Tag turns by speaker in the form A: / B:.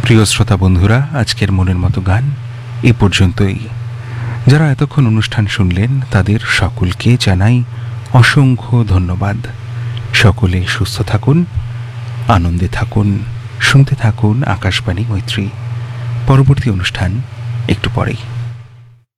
A: প্রিয় শ্রোতা বন্ধুরা, আজকের মনের মতো গান এ পর্যন্তই। যারা এতক্ষণ অনুষ্ঠান শুনলেন তাদের সকলকে জানাই অসংখ্য ধন্যবাদ। সকলে সুস্থ থাকুন, আনন্দে থাকুন, শুনতে থাকুন আকাশবাণী মৈত্রী। পরবর্তী অনুষ্ঠান একটু পরেই।